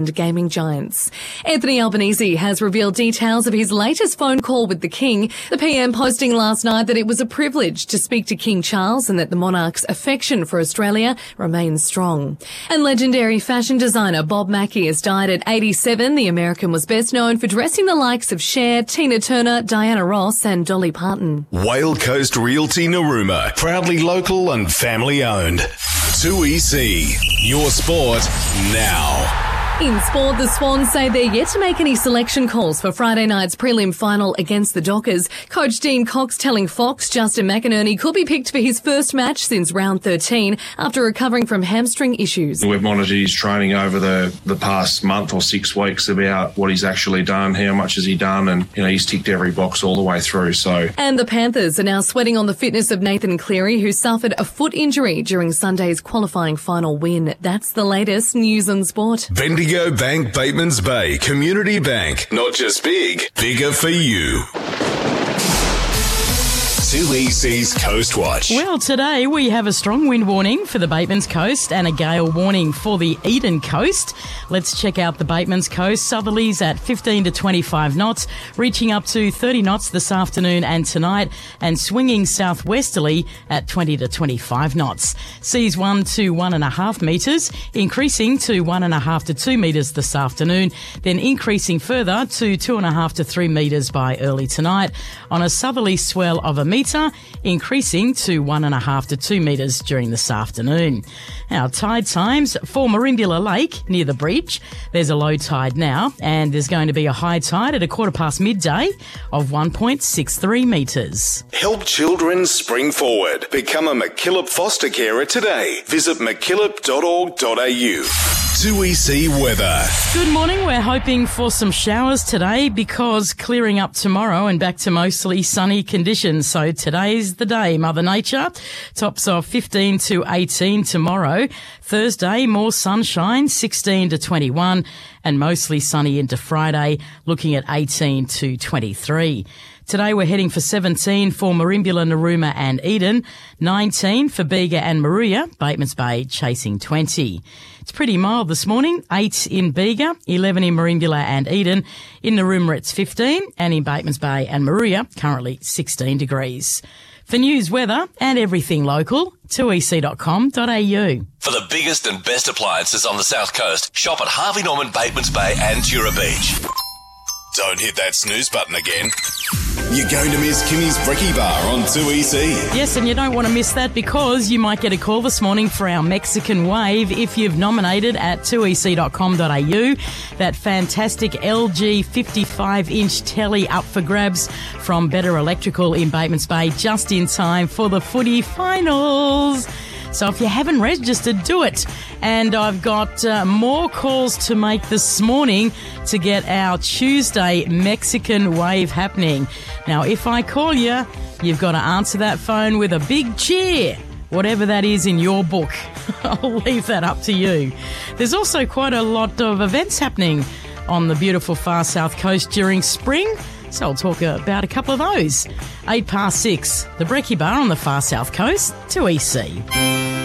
gaming giants. Anthony Albanese has revealed details of his latest phone call with the King. The PM posting last night that it was a privilege to speak to King Charles and that the monarch's affection for Australia remains strong. And legendary fashion designer Bob Mackie has died at 87. The American was best known for dressing the likes of Cher, Tina Turner, Diana Ross and Dolly Parton. Whale Coast Realty Narooma, proudly local and family owned. 2EC, your sport now. In sport, the Swans say they're yet to make any selection calls for Friday night's prelim final against the Dockers. Coach Dean Cox telling Fox Justin McInerney could be picked for his first match since round 13 after recovering from hamstring issues. We've monitored his training over the past month or 6 weeks about what he's actually done, how much has he done, and he's ticked every box all the way through. And the Panthers are now sweating on the fitness of Nathan Cleary, who suffered a foot injury during Sunday's qualifying final win. That's the latest news on sport. Bendigo Bank Batemans Bay Community Bank. Not just big, bigger for you. 2EC's Coast Watch. Well, today we have a strong wind warning for the Batemans Coast and a gale warning for the Eden Coast. Let's check out the Batemans Coast. Southerlies at 15 to 25 knots, reaching up to 30 knots this afternoon and tonight, and swinging southwesterly at 20 to 25 knots. Seas 1 to 1.5 metres, increasing to 1.5 to 2 metres this afternoon, then increasing further to 2.5 to 3 metres by early tonight, on a southerly swell of a metre, increasing to 1.5 to 2 metres during this afternoon. Our tide times for Merimbula Lake near the bridge. There's a low tide now, and there's going to be a high tide at 15:15 midday of 1.63 metres. Help children spring forward. Become a MacKillop foster carer today. Visit mackillop.org.au. 2EC weather. Good morning. We're hoping for some showers today because clearing up tomorrow and back to mostly sunny conditions. So today's the day, Mother Nature. Tops of 15 to 18 tomorrow. Thursday, more sunshine, 16 to 21, and mostly sunny into Friday, looking at 18 to 23. Today we're heading for 17 for Merimbula, Narooma and Eden, 19 for Bega and Moruya, Batemans Bay chasing 20. It's pretty mild this morning, 8 in Bega, 11 in Merimbula and Eden. In Narooma it's 15, and in Batemans Bay and Moruya currently 16 degrees. For news, weather and everything local, 2ec.com.au. For the biggest and best appliances on the South Coast, shop at Harvey Norman, Batemans Bay and Tura Beach. Don't hit that snooze button again. You're going to miss Kimmy's Brekkie Bar on 2EC. Yes, and you don't want to miss that because you might get a call this morning for our Mexican Wave if you've nominated at 2ec.com.au. That fantastic LG 55-inch telly up for grabs from Better Electrical in Batemans Bay just in time for the footy finals. So if you haven't registered, do it. And I've got more calls to make this morning to get our Tuesday Mexican Wave happening. Now, if I call you, you've got to answer that phone with a big cheer, whatever that is in your book. I'll leave that up to you. There's also quite a lot of events happening on the beautiful far south coast during spring. So I'll talk about a couple of those. 6:08, the Brekkie Bar on the far south coast, 2EC.